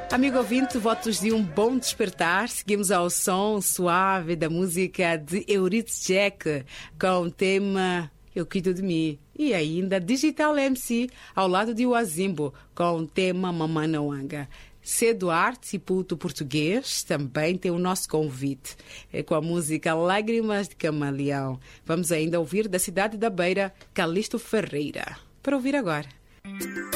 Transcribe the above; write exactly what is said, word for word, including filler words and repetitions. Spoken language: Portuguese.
Amigo ouvinte, votos de um bom despertar. Seguimos ao som suave da música de Eurythmics Jack com o tema Eu Cuido de Mim. E ainda Digital M C ao lado de Wazimbo com o tema Mamana Wanga. C. Duarte e Puto Português também tem o nosso convite, é com a música Lágrimas de Camaleão. Vamos ainda ouvir da cidade da Beira, Calixto Ferreira. Para ouvir agora.